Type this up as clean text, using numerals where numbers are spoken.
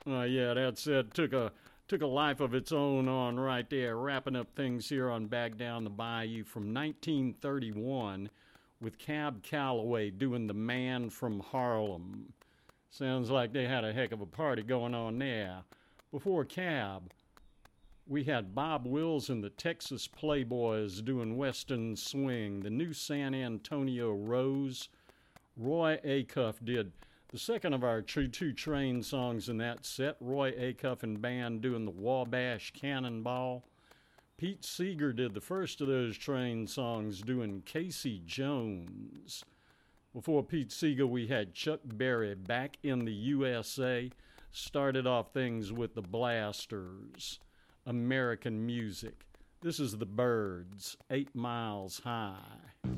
Yeah, that's it. Took a life of its own on right there. Wrapping up things here on Back Down the Bayou from 1931 with Cab Calloway doing The Man from Harlem. Sounds like they had a heck of a party going on there. Before Cab, we had Bob Wills and the Texas Playboys doing Western Swing. The new San Antonio Rose. Roy Acuff did the second of our two train songs in that set. Roy Acuff and band doing the Wabash Cannonball. Pete Seeger did the first of those train songs doing Casey Jones. Before Pete Seeger, we had Chuck Berry back in the USA. Started off things with the Blasters. American music. This is the Byrds, 8 Miles High.